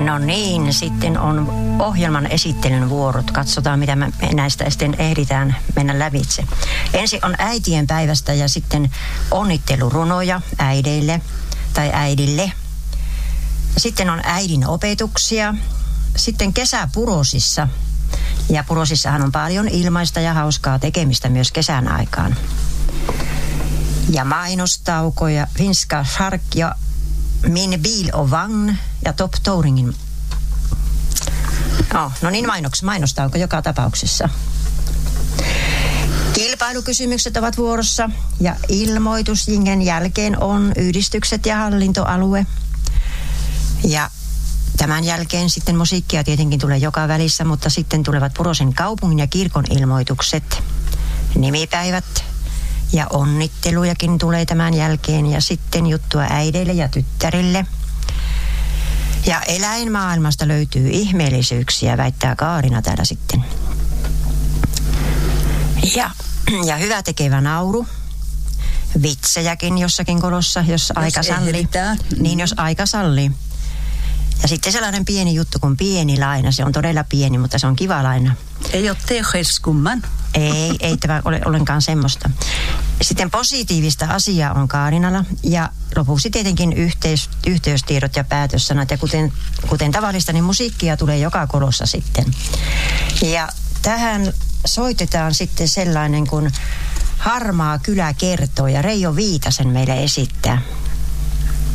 No niin, sitten on ohjelman esittelyn vuorot. Katsotaan, mitä me näistä sitten ehditään mennä lävitse. Ensin on äitien päivästä ja sitten onnittelurunoja äideille tai äidille. Sitten on äidin opetuksia. Sitten kesä Purosissa. Ja Purosissahan on paljon ilmaista ja hauskaa tekemistä myös kesän aikaan. Ja mainostaukoja, finska shark ja min bil och vagn ja top touringin. No niin, mainostauko joka tapauksessa. Kilpailukysymykset ovat vuorossa ja ilmoitusjingen jälkeen on yhdistykset ja hallintoalue. Ja tämän jälkeen sitten musiikkia tietenkin tulee joka välissä, mutta sitten tulevat Purosen kaupungin ja kirkon ilmoitukset, nimipäivät ja onnittelujakin tulee tämän jälkeen ja sitten juttua äideille ja tyttärille. Ja eläinmaailmasta löytyy ihmeellisyyksiä, väittää Kaarina täällä sitten. Ja hyvä tekevä nauru. Vitsejäkin jossakin kolossa, jos aika sallii. Niin, jos aika sallii. Ja sitten sellainen pieni juttu kuin pieni laina. Se on todella pieni, mutta se on kiva laina. Ei ole teoheskumman. Ei tämä ole ollenkaan semmoista. Sitten positiivista asiaa on Kaarinalla ja lopuksi tietenkin yhteystiedot ja päätössanat. Ja kuten tavallista, niin musiikkia tulee joka kolossa sitten. Ja tähän soitetaan sitten sellainen kuin Harmaa kylä kertoo ja Reijo Viitasen meille esittää.